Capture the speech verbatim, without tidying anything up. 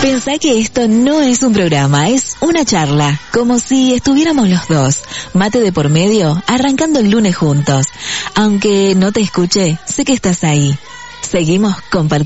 Pensá que esto no es un programa, es una charla, como si estuviéramos los dos, mate de por medio, arrancando el lunes juntos. Aunque no te escuché, sé que estás ahí. Seguimos compartiendo.